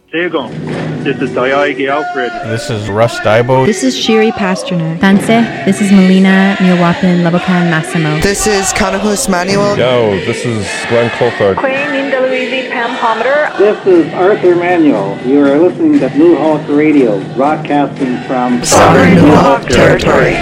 Segong. This is Dayagi Alfred. This is Russ Daibo. This is Shiri Pasternak. Tanse, this is Melina Niawapin Labakan Massimo. This is Kanahus Manuel. Yo, this is Glenn Coulthard. Queen Linda Louise Pam Pomander. This is Arthur Manuel. You are listening to New Hawk Radio, broadcasting from Southern New Hawk Territory.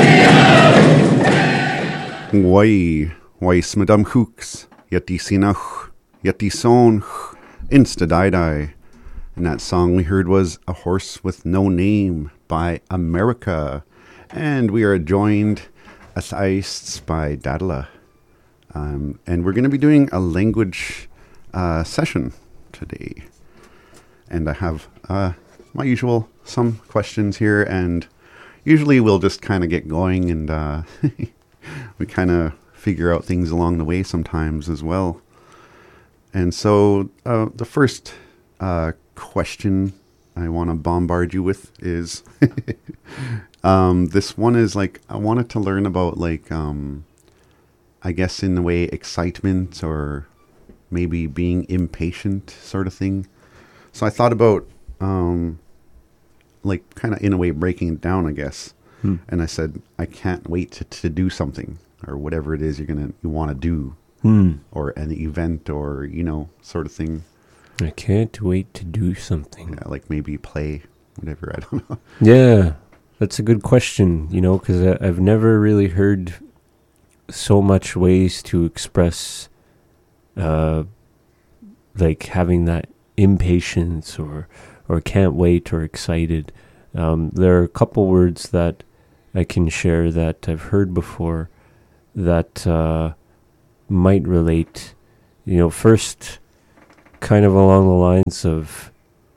Why smadam hooks, yet die sinach, yet die son, insta die. And that song we heard was A Horse with No Name by America. And we are joined as ice by Dadala. And we're going to be doing a language session today. And I have my usual some questions here. And usually we'll just kind of get going and we kind of figure out things along the way sometimes as well. And so the first question I want to bombard you with is this one is like I wanted to learn about like I guess in the way excitement or maybe being impatient sort of thing. So I thought about like kind of in a way breaking it down, I guess. And I said I can't wait to do something or whatever it is you want to do or an event or sort of thing. I can't wait to do something. Yeah, like maybe play, whatever, I don't know. Yeah, that's a good question, because I've never really heard so much ways to express, like having that impatience or can't wait or excited. There are a couple words that I can share that I've heard before that might relate. First, kind of along the lines of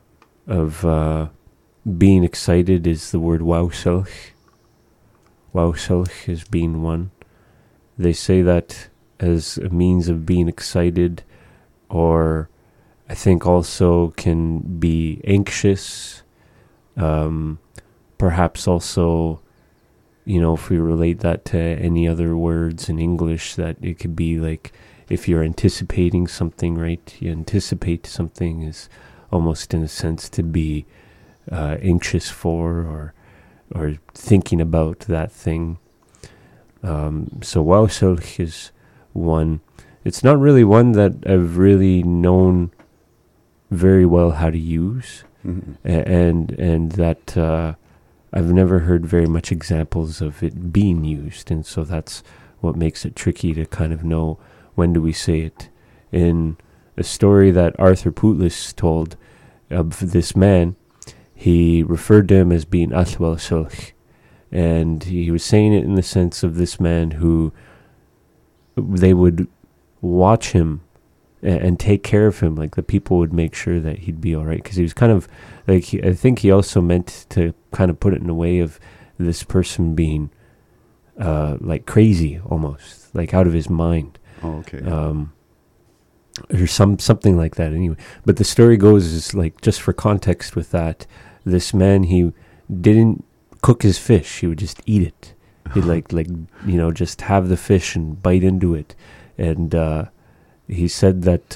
being excited is the word wauwsilch. Wauwsilch is being one. They say that as a means of being excited, or I think also can be anxious. Perhaps also, if we relate that to any other words in English, that it could be like if you're anticipating something, right? You anticipate something is almost in a sense to be anxious for or thinking about that thing. So wauwsilch is one. It's not really one that I've really known very well how to use, and that I've never heard very much examples of it being used, and so that's what makes it tricky to kind of know when do we say it. In a story that Arthur Pootlis told of this man, he referred to him as being Athwalsilch, and he was saying it in the sense of this man who they would watch him and take care of him, like the people would make sure that he'd be all right, because he was kind of like, I think he also meant to kind of put it in a way of this person being like crazy almost, like out of his mind. Oh, okay. Or something like that anyway. But the story goes is like, just for context with that, this man, he didn't cook his fish. He would just eat it. He'd just have the fish and bite into it. And he said that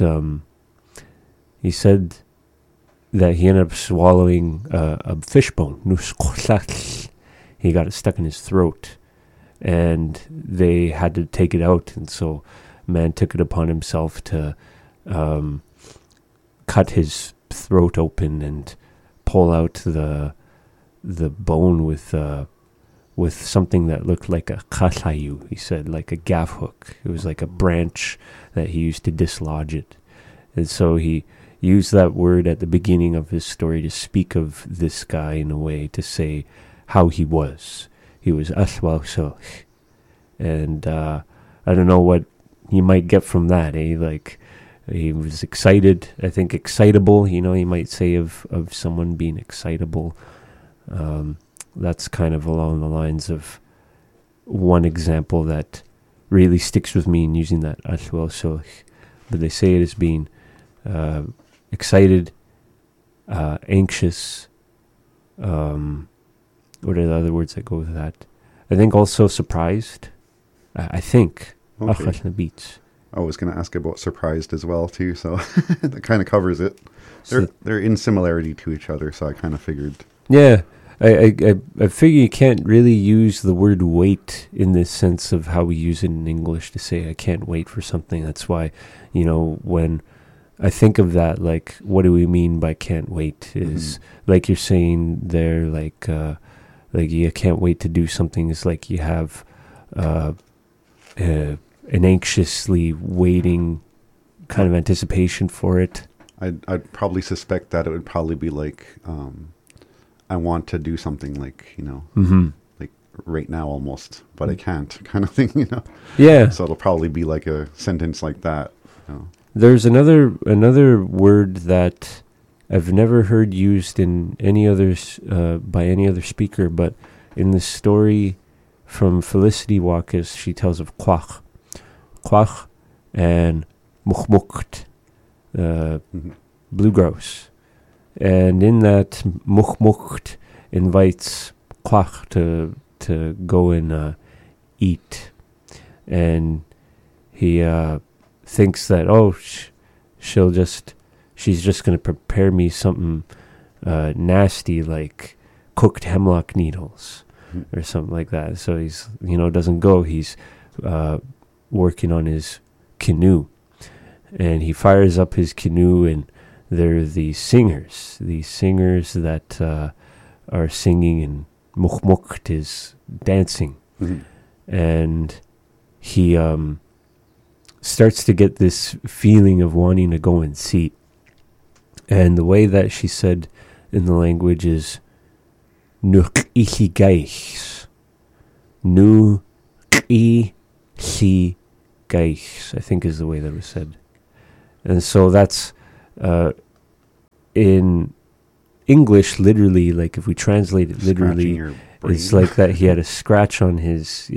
he ended up swallowing a fish bone. He got it stuck in his throat, and they had to take it out. And so man took it upon himself to cut his throat open and pull out the bone with something that looked like a katayu. He said, like a gaff hook. It was like a branch that he used to dislodge it. And so he used that word at the beginning of his story to speak of this guy in a way to say how he was. He was Athwalsilch. And I don't know what you might get from that, eh? Like, he was excited, I think excitable, you might say of someone being excitable. That's kind of along the lines of one example that really sticks with me in using that Athwalsilch. But they say it as being excited, anxious. What are the other words that go with that? I think also surprised. I think. Okay. I was going to ask about surprised as well too, so that kind of covers it. So- They're in similarity to each other, so I kind of figured. Yeah, I figure you can't really use the word wait in this sense of how we use it in English to say I can't wait for something. That's why, when I think of that, like, what do we mean by can't wait? Is like you're saying there, like you can't wait to do something. Is like you have an anxiously waiting kind of anticipation for it. I'd probably suspect that it would probably be like, I want to do something like, like right now almost, but I can't kind of thing, Yeah. So it'll probably be like a sentence like that. There's another word that I've never heard used in any others by any other speaker, but in the story from Felicity Walkes, she tells of kwach and mukhmukt, blue grouse, and in that mukhmukt invites kwach to go and eat, and he thinks that she's just going to prepare me something nasty like cooked hemlock needles or something like that. So he's doesn't go. He's working on his canoe, and he fires up his canoe, and there are these singers that are singing, and mukhmukt is dancing, and he starts to get this feeling of wanting to go and see. And the way that she said in the language is nuq'ihigaihs. Nuq'ihigaihs, I think is the way that was said. And so that's in English, literally, like if we translate it literally, it's like that he had a scratch on his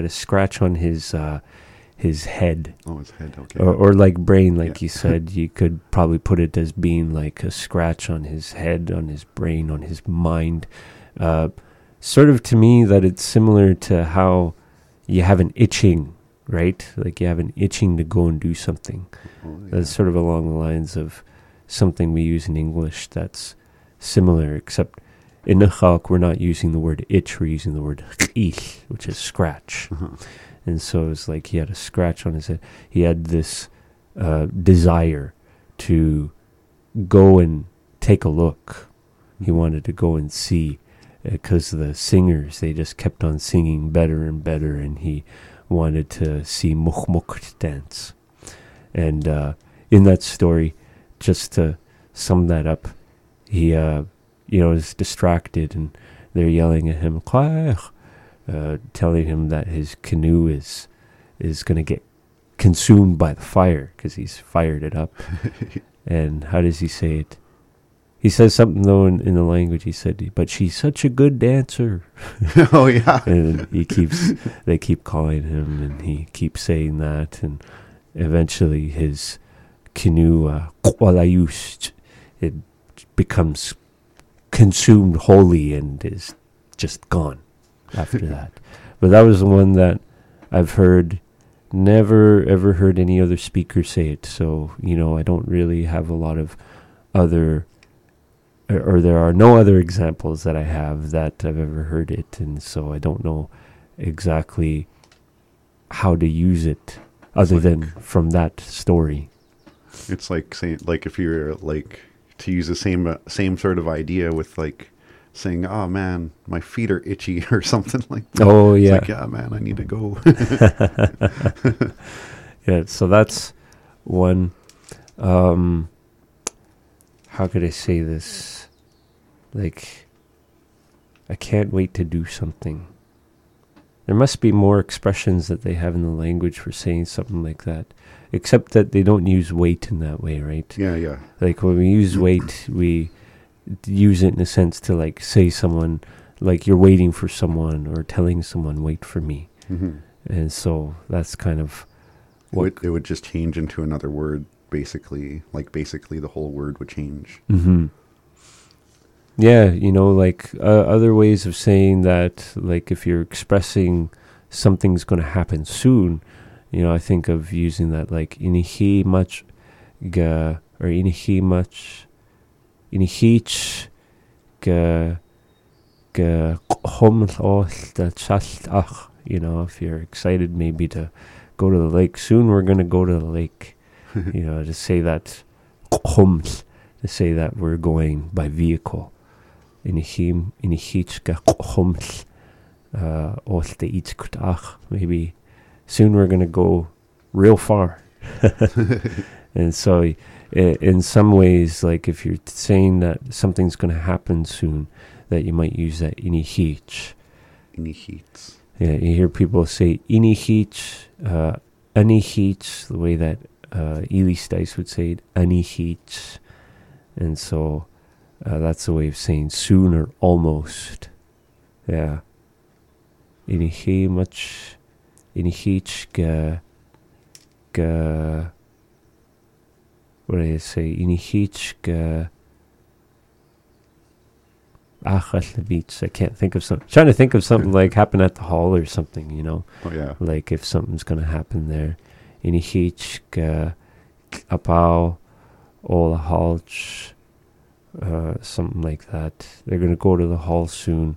his head. Oh, his head, okay. Or like brain, like you said. You could probably put it as being like a scratch on his head, on his brain, on his mind. Sort of to me that it's similar to how you have an itching, right? Like you have an itching to go and do something. Oh, yeah. That's sort of along the lines of something we use in English that's similar, except in Nukhalk we're not using the word itch, we're using the word ich, which is scratch. And so it's like he had a scratch on his head. He had this desire to go and take a look. He wanted to go and see, because the singers, they just kept on singing better and better, and he wanted to see mukhmukt dance. And in that story, just to sum that up, he is distracted, and they're yelling at him, telling him that his canoe is going to get consumed by the fire because he's fired it up. And how does he say it? He says something though in the language. He said, "But she's such a good dancer." Oh yeah. And they keep calling him, and he keeps saying that, and eventually his canoe it becomes consumed wholly and is just gone after that. But that was the one that I've heard, never ever heard any other speaker say it. So, I don't really have a lot of other, or there are no other examples that I have that I've ever heard it. And so I don't know exactly how to use it other than from that story. It's like saying, like if you're like to use the same sort of idea with like saying, "Oh man, my feet are itchy" or something like that. Oh yeah. It's like, yeah, man, I need to go. Yeah, so that's one. How could I say this? Like, I can't wait to do something. There must be more expressions that they have in the language for saying something like that, except that they don't use wait in that way, right? Yeah. Like when we use wait, we use it in a sense to like say someone, like you're waiting for someone or telling someone, wait for me. And so that's kind of what it would just change into another word, basically. Like basically the whole word would change. Yeah, like other ways of saying that, like if you're expressing something's going to happen soon, I think of using that like inihi much ga or inihi much inihich ga hom the chast ach. If you're excited maybe to go to the lake soon, we're gonna go to the lake. To say that homs, to say that we're going by vehicle. Inihich ga homs os the ich ach. Maybe soon we're gonna go real far. And so in some ways, like if you're saying that something's going to happen soon, that you might use that inihich. Inihich. Yeah, you hear people say inihich, anihich, the way that Eli Stice would say it, anihich. And so that's a way of saying soon or almost. Yeah. Inihich much, inihich ga what do I say? Inihich ga achas the beach. I can't think of something. Trying to think of something like happen at the hall or something, Oh yeah. Like if something's gonna happen there. Inihich ga apau ola halch, something like that. They're gonna go to the hall soon.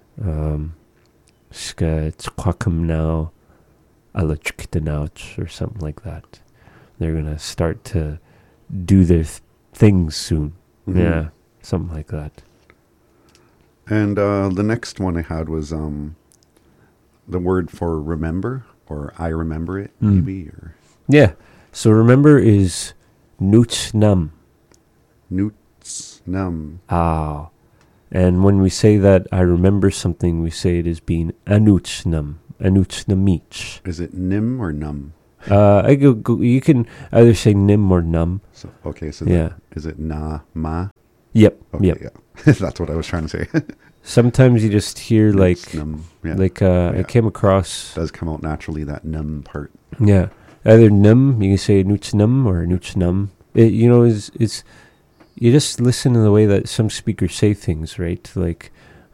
Ska tzquakum now alachktanouch or something like that. They're gonna start to do their things soon. Mm-hmm. Yeah, something like that. And the next one I had was the word for remember, or I remember it, maybe, or Yeah. So remember is nutsnam. nutsnam. Ah. And when we say that I remember something, we say it as being anutsnam, anutsnamich. Is it nim or num? You can either say nim or num. So okay, so Yeah. is it na ma? Yep. Okay, Yep. yeah. That's what I was trying to say. Sometimes you just hear like num. Yeah. I came across Does come out naturally, that num part. yeah, either num, you can say nutsnum or nutsnum. It's you just listen to the way that some speakers say things, right? Like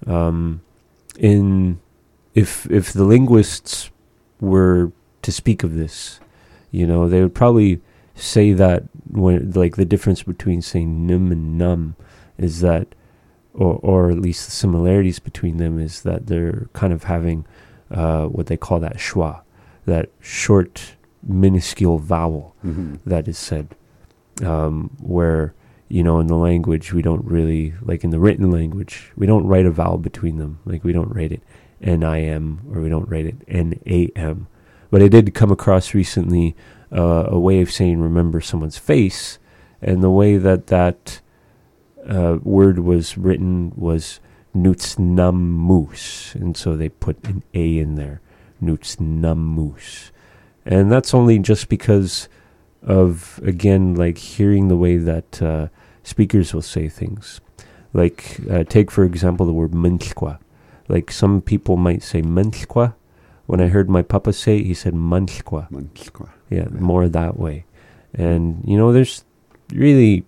if the linguists were to speak of this, they would probably say that when like the difference between saying num and num is that, or at least the similarities between them is that they're kind of having what they call that schwa, that short minuscule vowel that is said, where in the language we don't really, like in the written language, we don't write a vowel between them. Like we don't write it N-I-M or we don't write it N-A-M. But I did come across recently a way of saying remember someone's face, and the way that word was written was nutsnammus, and so they put an A in there, nutsnammus. And that's only just because of, again, like hearing the way that speakers will say things. Like, take for example the word menskwa. Like some people might say menskwa. When I heard my papa say it, he said manskwa. Manskwa. Yeah, more that way. And, there's really,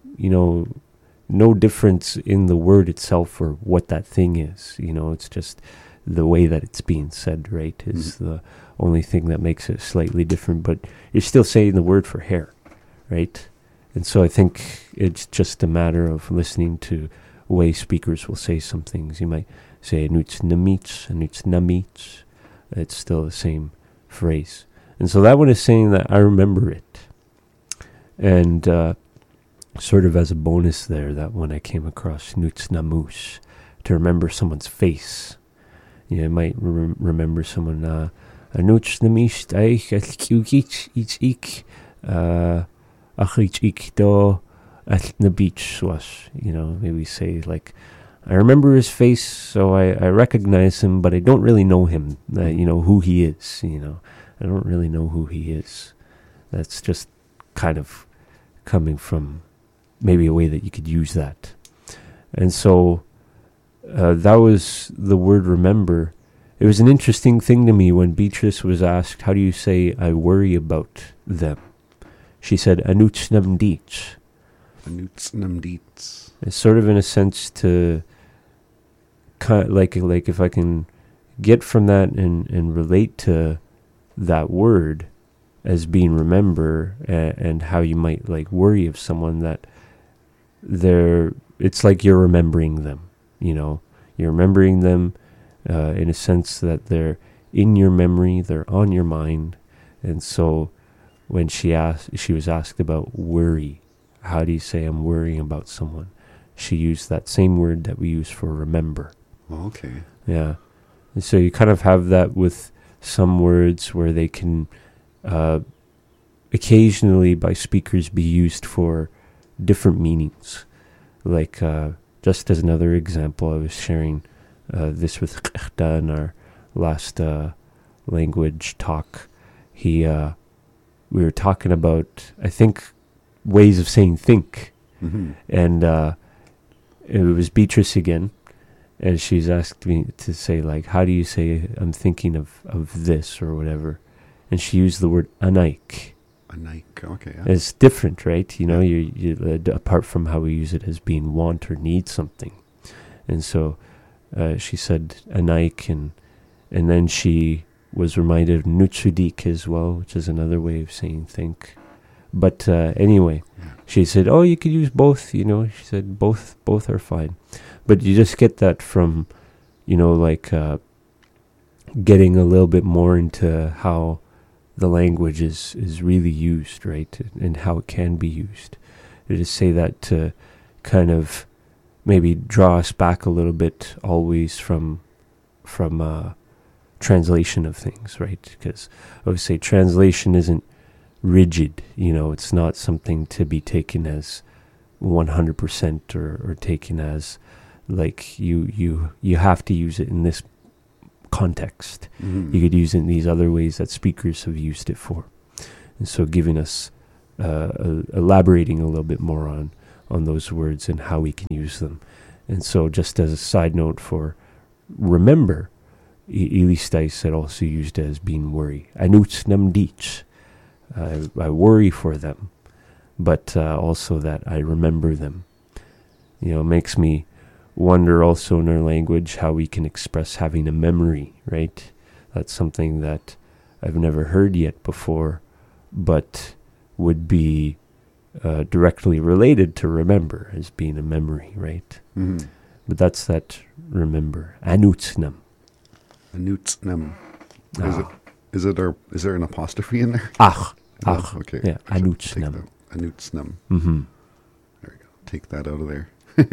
no difference in the word itself or what that thing is. It's just the way that it's being said, right, is the only thing that makes it slightly different. But you're still saying the word for hair, right? And so I think it's just a matter of listening to the way speakers will say some things. You might say nutsnamich and nutsnamich. It's still the same phrase. And so that one is saying that I remember it. And sort of as a bonus there, that when I came across nutsnamush, to remember someone's face. You might remember someone, nutsnamish taich askukich ich ik, achich ik do at the beach was. Maybe say like, I remember his face, so I recognize him, but I don't really know him, who he is, I don't really know who he is. That's just kind of coming from maybe a way that you could use that. And so that was the word remember. It was an interesting thing to me when Beatrice was asked, how do you say I worry about them? She said, anutsnamdich. Anutsnamdich. It's sort of in a sense to kind of like if I can get from that and relate to that word as being remember, and how you might like worry of someone that it's like you're remembering them, you're remembering them in a sense that they're in your memory, they're on your mind. And so when she was asked about worry, how do you say I'm worrying about someone? She used that same word that we use for remember. Okay. Yeah. And so you kind of have that with some words where they can occasionally by speakers be used for different meanings. Like, just as another example, I was sharing this with Khda in our last language talk. We were talking about, I think, ways of saying think. Mm-hmm. And it was Beatrice again. And she's asked me to say, like, how do you say I'm thinking of this or whatever? And she used the word anaik. Anaik, okay. Yeah. It's different, right? You apart from how we use it as being want or need something. And so she said anaik, and then she was reminded of nutsudik as well, which is another way of saying think. But anyway, she said, oh, you could use both, She said both are fine. But you just get that from, getting a little bit more into how the language is really used, right? And how it can be used. To just say that to kind of maybe draw us back a little bit always from translation of things, right? Because I would say translation isn't rigid, it's not something to be taken as 100% or taken as like you have to use it in this context. Mm-hmm. You could use it in these other ways that speakers have used it for. And so giving us elaborating a little bit more on those words and how we can use them. And so just as a side note for remember, Ilistai said also used as being worry. Anuts nam dich. I worry for them, but also that I remember them. Makes me wonder also in our language how we can express having a memory, right? That's something that I've never heard yet before, but would be directly related to remember as being a memory, right? Mm-hmm. But that's that remember. Anutsnam. Anutsnam. Is there an apostrophe in there? Ach. No? Ach. Okay. Yeah. Anutsnam. Anutsnam. Mm-hmm. There we go. Take that out of there.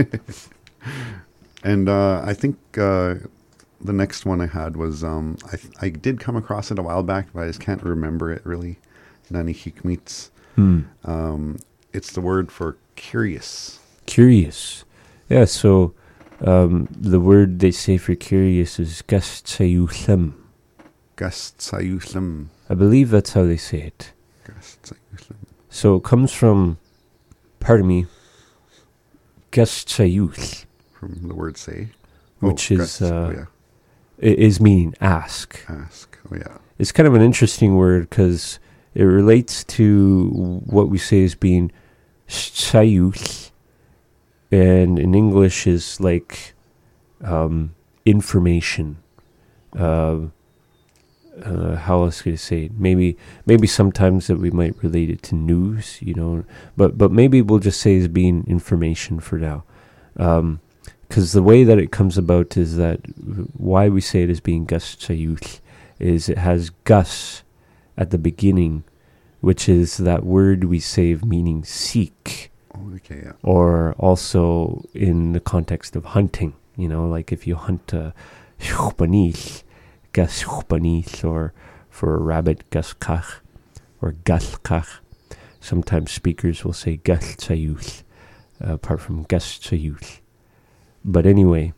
And I think the next one I had was I did come across it a while back, but I just can't remember it really. Nani hikmits. It's the word for curious. Curious. Yeah, so the word they say for curious is gastsayutham. Gastsayutham. I believe that's how they say it. Gastsayutham. So it comes from, pardon me, gastsayuth. From the word say. Which is, yeah. is meaning ask. Ask, oh yeah. It's kind of an interesting word because it relates to what we say as being sayuth, and in English is like information. How else could I say it? Maybe sometimes that we might relate it to news, but maybe we'll just say as being information for now. Because the way that it comes about is that why we say it as being gas sayuth is it has gas at the beginning, which is that word we say of meaning seek. Okay, yeah. Or also in the context of hunting, like if you hunt a chupanich, gas chupanich, or for a rabbit, gas kach, or gas kach. Sometimes speakers will say gas sayuth, apart from gas sayuth. But anyway,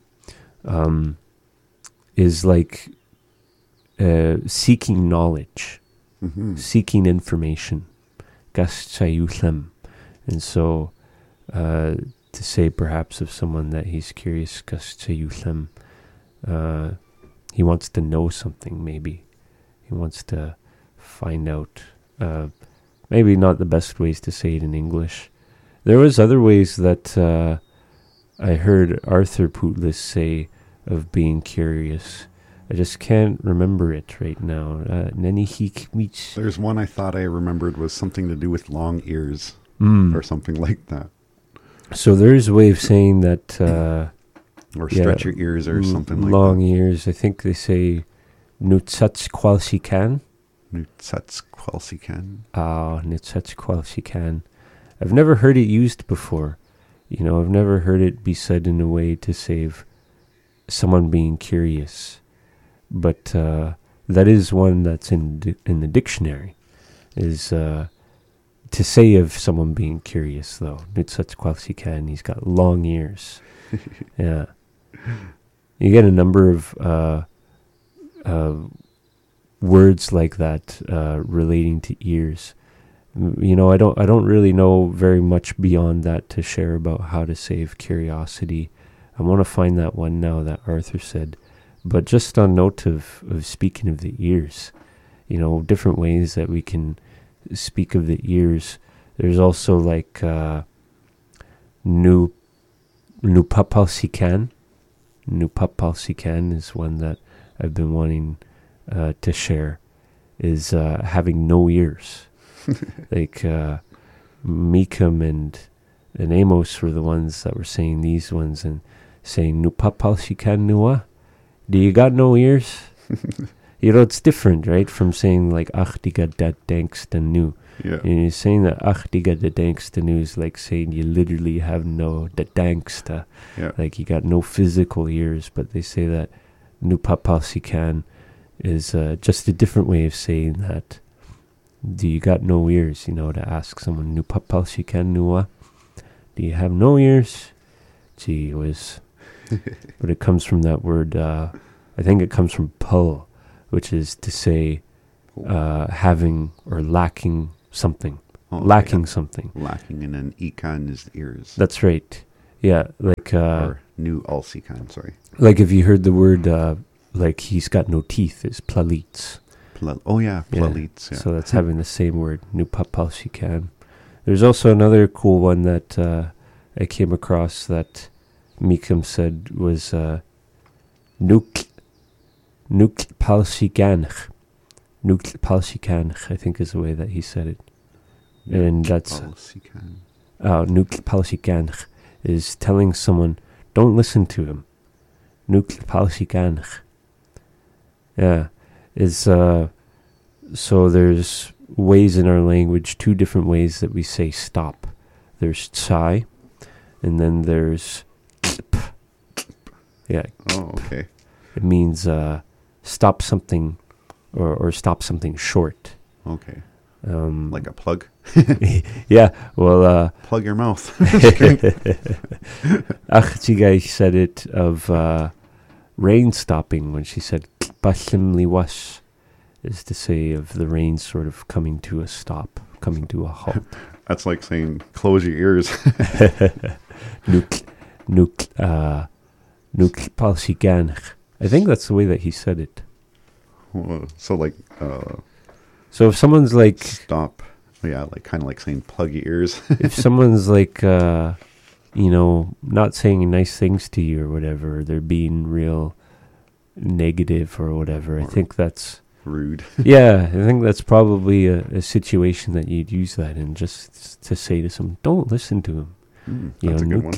is like seeking knowledge, seeking information, gastsayuthem. And so to say perhaps of someone that he's curious, gastsayuthem, he wants to know something maybe. He wants to find out. Maybe not the best ways to say it in English. There was other ways that I heard Arthur Pootlis say of being curious. I just can't remember it right now. Nenihik. There's one I thought I remembered was something to do with long ears or something like that. So there's a way of saying that. Or stretch your ears or something like long that. ears. I think they say nutsats qualsikan. Nutsats qualsikan. Nutsats qualsikan. I've never heard it used before. I've never heard it be said in a way to save someone being curious. But that is one that's in the dictionary. Is to say of someone being curious, though. Nutsats qualsikan. He's got long ears. Yeah. You get a number of words like that relating to ears. I don't really know very much beyond that to share about how to save curiosity. I want to find that one now that Arthur said. But just on note of speaking of the ears, different ways that we can speak of the ears. There's also like Nupapalsikan. Nupapalsikan is one that I've been wanting to share, is having no ears. Like Meekum and Amos were the ones that were saying these ones and saying Nupapalsikan nua. Do you got no ears? It's different, right? From saying like ach diga dat denksta nu. Yeah. And you're saying that ach diga da denksta nu is like saying you literally have no da denksta. Yeah. Like you got no physical ears, but they say that Nupapalsikan is just a different way of saying that. Do you got no ears? To ask someone Nupapalsikan nua. Do you have no ears? Gee whiz. But it comes from that word, I think it comes from pul, which is to say having or lacking something. Lacking something. Lacking, and then ikan is ears. That's right. Yeah, like... or new alsikan, sorry. Like if you heard the word, like he's got no teeth, is plalitz. Plalitz. Yeah. So that's having the same word, Nupapalsikan. There's also another cool one that I came across that Meekum said was Nuklpalsikanch. Nuklpalsikanch, I think is the way that he said it. And that's Nuklpalsikanch is telling someone, don't listen to him. Nuklpalsikanch. Yeah. Is so there's ways in our language, two different ways that we say stop. There's tsai, and then there's p. Yeah. Oh, okay. It means stop something or stop something short. Okay. Like a plug? Yeah, well... plug your mouth. Achtigai said it of rain stopping when she said Bashim liwas, is to say of the rain sort of coming to a stop, coming to a halt. That's like saying close your ears. Palsigan. I think that's the way that he said it. So like... so if someone's like... Stop. Yeah, like kind of like saying plug your ears. If someone's like, not saying nice things to you or whatever, they're being real negative or whatever, I think that's... Rude. Yeah, I think that's probably a situation that you'd use that in, just to say to someone, don't listen to him. That's a good one.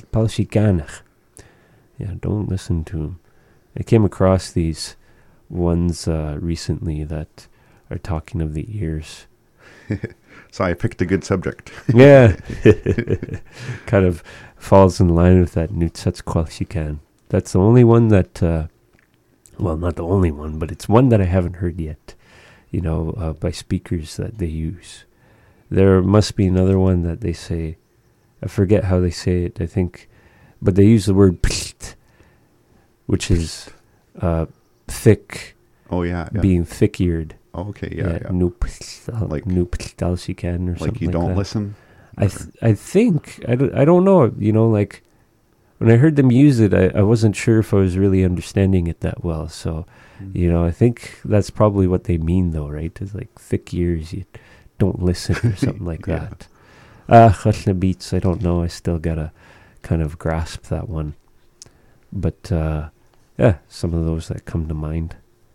Yeah, don't listen to him. I came across these ones recently that are talking of the ears. So I picked a good subject. Yeah. Kind of falls in line with that Nutsats Qualsikan. That's the only one that, well, not the only one, but it's one that I haven't heard yet, by speakers that they use. There must be another one that they say, I forget how they say it, I think, but they use the word pst, which is thick. Oh, yeah. Being thick-eared. Oh, okay, yeah. Like Nupstalsikan or something like you don't that. listen? I think, I don't know, like, when I heard them use it, I wasn't sure if I was really understanding it that well. So, I think that's probably what they mean, though, right? It's like thick ears, you don't listen or something like that. Chashna Beats, I don't know. I still got to kind of grasp that one. But, yeah, some of those that come to mind.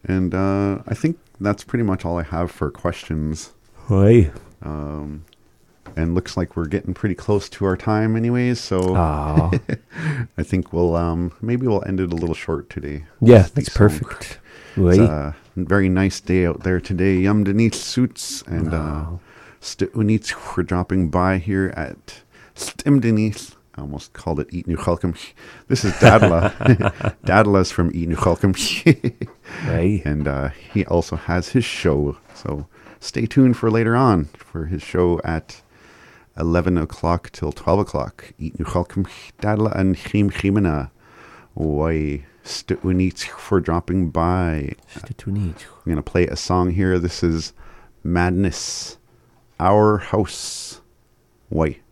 And I think that's pretty much all I have for questions. Oi. And looks like we're getting pretty close to our time anyways, so Ah. I think maybe we'll end it a little short today. Yeah, With that's the song. perfect. It's Oi. a very nice day out there today. Yum Denise Suits and Units for dropping by here at Stim Denise. I almost called it Eat New Chalkum. This is Dadla. Dadla's from Eat New Chalkum. Oi. And he also has his show. So stay tuned for later on for his show at 11 o'clock till 12 o'clock. Eat New Chalkum. Dadla and Chim Chimena. Why? Units for dropping by. I'm going to play a song here. This is Madness, Our House. Why?